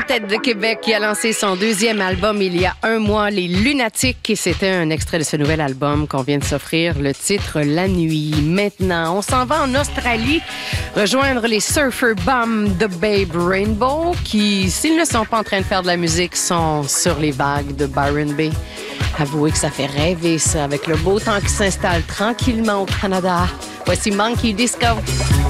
tête de Québec qui a lancé son deuxième album il y a un mois, Les Lunatiques. Et c'était un extrait de ce nouvel album qu'on vient de s'offrir, le titre La Nuit. Maintenant, on s'en va en Australie rejoindre les Surfer Bum de Babe Rainbow qui, s'ils ne sont pas en train de faire de la musique, sont sur les vagues de Byron Bay. Avouez que ça fait rêver, ça, avec le beau temps qui s'installe tranquillement au Canada. Voici Monkey Disco.